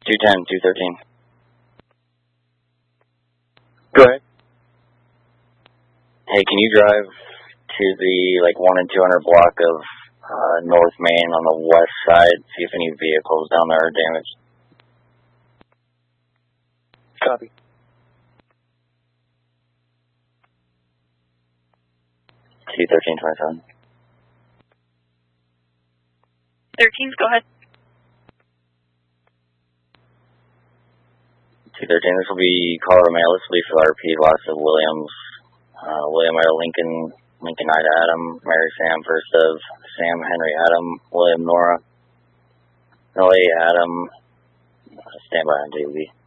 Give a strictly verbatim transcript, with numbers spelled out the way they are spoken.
two ten, two thirteen. Go ahead. Hey, can you drive to the, like, one and two hundred block of uh, North Main on the west side, see if any vehicles down there are damaged? Copy. two thirteen twenty-seven. thirteens, go ahead. two thirteen, this will be Colorado Mail. This will be for R P, lots of Williams, uh, William Earl Lincoln, Lincoln Ida Adam, Mary Sam First of, Sam Henry Adam, William Nora, L A Adam, stand by on J B.